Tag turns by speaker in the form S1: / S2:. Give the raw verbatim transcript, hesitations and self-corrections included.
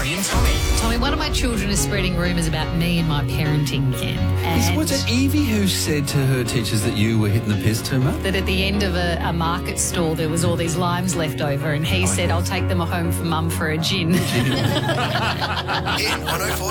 S1: Laurie and Tommy.
S2: Tommy, one of my children is spreading rumours about me and my parenting, Ken.
S3: Is,
S2: And
S3: was it Evie who said to her teachers that you were hitting the piss too much?
S2: that at the end of a, a market stall there was all these limes left over, and he
S3: Oh,
S2: said,
S3: yes.
S2: I'll take them home for mum for a gin.
S1: Hit one oh four.